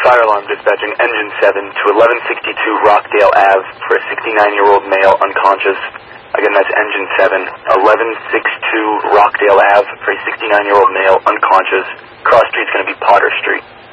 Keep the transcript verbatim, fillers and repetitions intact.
Fire alarm dispatching engine seven to eleven sixty-two Rockdale Ave for a sixty-nine-year-old male unconscious. Again, that's engine seven, eleven sixty-two Rockdale Ave for a sixty-nine-year-old male unconscious. Cross street's going to be Potter Street.